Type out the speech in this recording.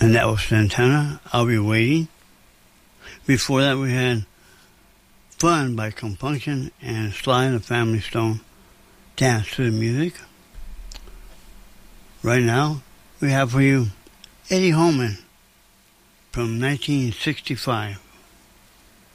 And that was Santana, I'll Be Waiting. Before that, we had Fun by Compunction and Sly and the Family Stone, Dance to the Music. Right now, we have for you Eddie Holman from 1965.